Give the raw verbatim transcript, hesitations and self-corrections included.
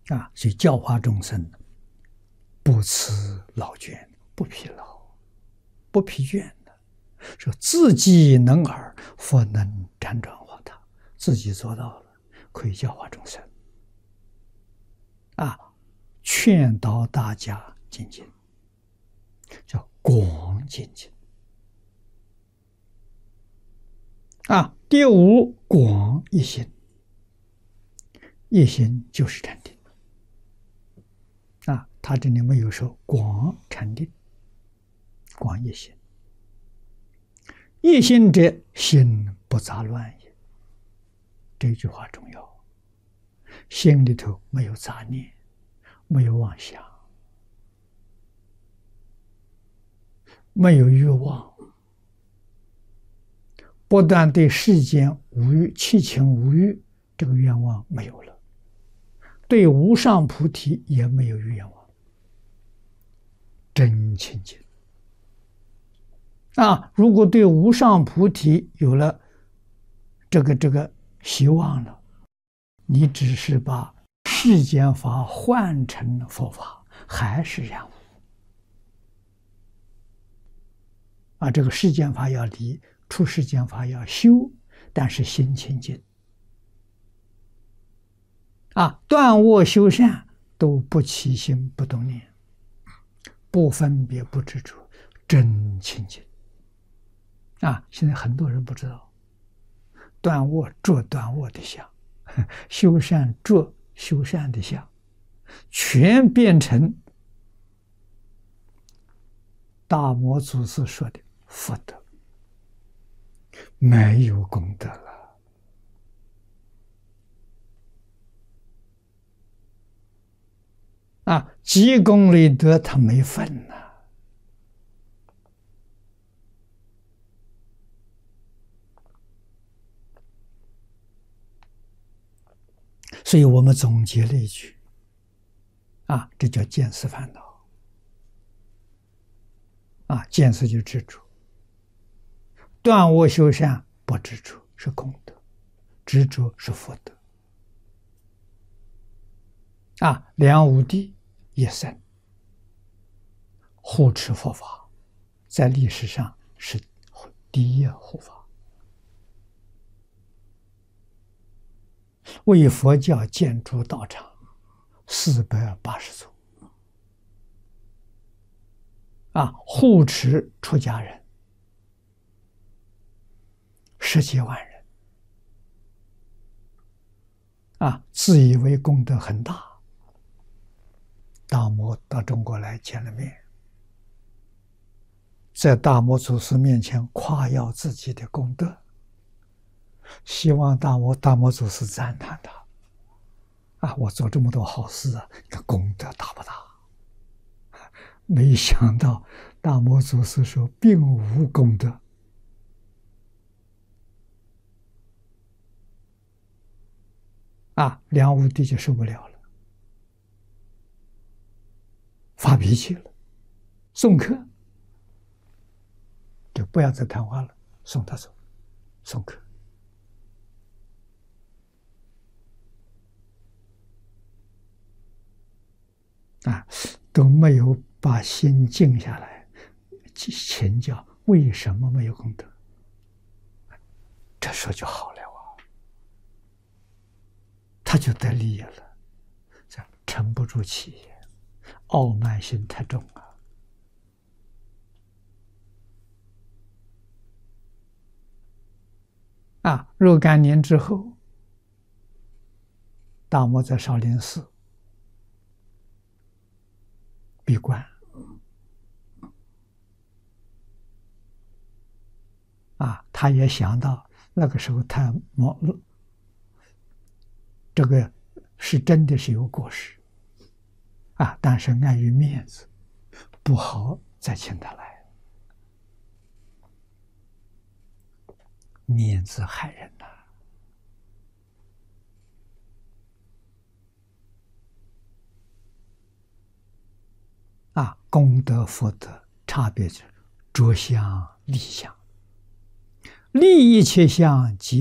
啊，所以教化众生，不辞劳倦，不疲劳，不疲倦的，说自己能尔，佛能辗转化他，自己做到了，可以教化众生。啊，劝导大家精进，叫广精进。啊，第五，广一心，一心就是禅定。啊，他这里没有说广禅定，广一心。一心者，心不杂乱也。这句话重要，心里头没有杂念，没有妄想，没有欲望，不但对世间无欲、七情无欲这个愿望没有了，对无上菩提也没有愿望，真清净。啊，如果对无上菩提有了这个这个希望了，你只是把世间法换成佛法，还是染污。啊，这个世间法要离，出世间法要修，但是心清净。啊，断恶修善都不起心不动念，不分别不执着，真清净。啊，现在很多人不知道，断恶着断恶的相，修善着修善的相，全变成大摩祖师说的福德，没有功德了。啊，积功累德他没份呐。所以我们总结了一句，啊，这叫见思烦恼。啊，见思就执着，断恶修善不执着是功德，执着是福德。啊，梁武帝一生护持佛法，在历史上是第一护法。为佛教建筑道场四百八十座，啊，护持出家人十几万人，啊，自以为功德很大。大摩到中国来见了面，在大摩祖师面前夸耀自己的功德。希望大摩大摩祖师赞叹他，啊，我做这么多好事啊，你看功德大不大？没想到大摩祖师说并无功德。啊，梁武帝就受不了了，发脾气了，送客，就不要再谈话了，送他走，送客。啊，都没有把心静下来请教为什么没有功德，这时候就好了啊，他就得利益了，这沉不住气，傲慢心太重啊。啊，若干年之后，大摩在少林寺闭关，啊，他也想到那个时候他忙，这个是真的是有过失，啊，但是碍于面子，不好再请他来，面子害人呐。啊，功德福德差别是着相立相，立一切相即